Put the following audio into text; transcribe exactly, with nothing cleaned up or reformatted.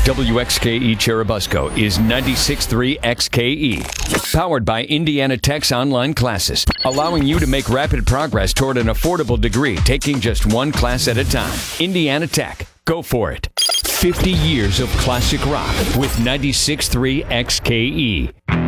W X K E Cherubusco is ninety-six point three X K E. Powered by Indiana Tech's online classes, allowing you to make rapid progress toward an affordable degree, taking just one class at a time. Indiana Tech. Go for it. fifty years of classic rock with ninety-six point three X K E.